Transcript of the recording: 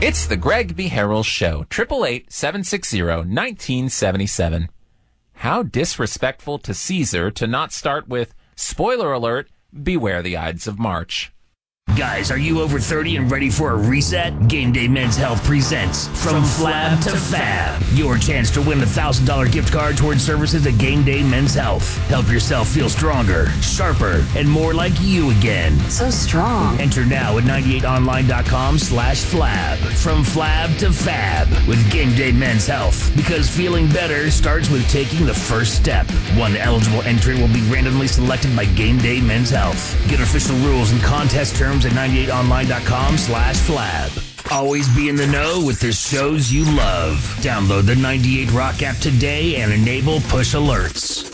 It's the Greg B. Harrell Show, 888-760-1977. How disrespectful to Caesar to not start with, spoiler alert, beware the Ides of March. Guys, are you over 30 and ready for a reset? Game Day Men's Health presents From Flab to Fab, your chance to win a $1,000 gift card towards services at Game Day Men's Health. Help yourself feel stronger, sharper, and more like you again. So strong. Enter now at 98online.com/flab. From Flab to Fab with Game Day Men's Health. Because feeling better starts with taking the first step. One eligible entrant will be randomly selected by Game Day Men's Health. Get official rules and contest terms at 98online.com/flab. Always be in the know with the shows you love. Download the 98 Rock app today and enable push alerts.